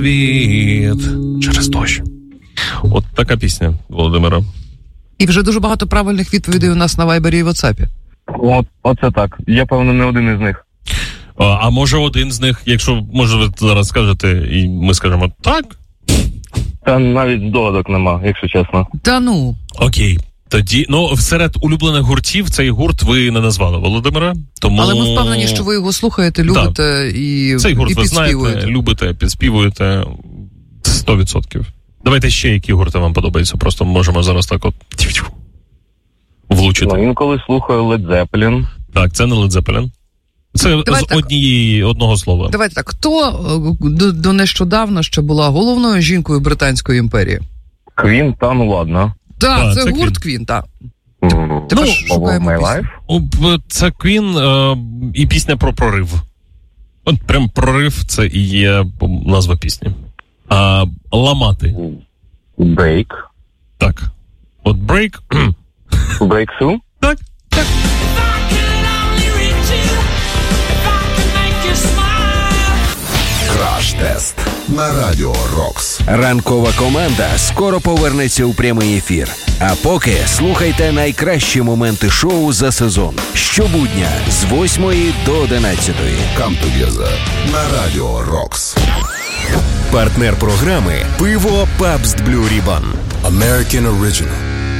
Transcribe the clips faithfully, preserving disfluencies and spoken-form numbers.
Від через дощ. От така пісня Володимира. І вже дуже багато правильних відповідей у нас на Вайбері і Ватсапі. От, оце так. Я, певно, не один із них. А, а може один з них, якщо, може, ви зараз скажете, і ми скажемо так? Та навіть здогадок нема, якщо чесно. Та ну. Окей. Тоді, ну, серед улюблених гуртів цей гурт ви не назвали, Володимира. Тому... Але ми впевнені, що ви його слухаєте, любите да. і, цей гурт і ви знаєте, любите, підспівуєте сто відсотків. Давайте ще які гурти вам подобаються, просто можемо зараз так от влучити. Ну, інколи слухаю Led Zeppelin. Так, це не Led Zeppelin. Це Давай з так. однієї, одного слова. Давайте так, хто до, до нещодавно ще була головною жінкою Британської імперії? Queen, та ну ладно. Так, А, це, це гурт Queen. Queen, так. Mm. Тепер Ну, шукаємо My пісню. Life. О, б- Це Queen е, і пісня про прорив. От прям прорив, це і є назва пісні. А, ламати. Break. Так. От break. Breakthrough. Так. Так. Краш-тест на Радіо Рокс. Ранкова команда скоро повернеться у прямий ефір. А поки слухайте найкращі моменти шоу за сезон. Щобудня з восьмої до одинадцятої. Come together на Радіо Рокс. Партнер програми «Пиво Pabst Blue Ribbon». American Original.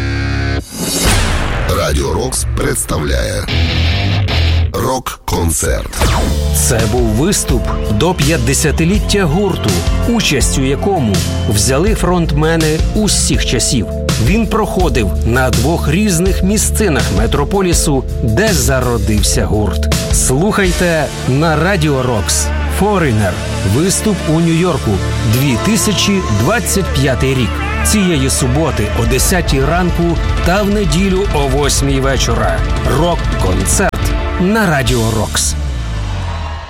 Радіо Рокс представляє рок-концерт. Це був виступ до п'ятдесятиліття гурту, участю якому взяли фронтмени усіх часів. Він проходив на двох різних місцинах метрополісу, де зародився гурт. Слухайте на Радіо Рокс. Foreigner. Виступ у Нью-Йорку. дві тисячі двадцять п'ятий рік. Цієї суботи о десятій ранку та в неділю о восьмій вечора. Рок-концерт на Радіо Рокс.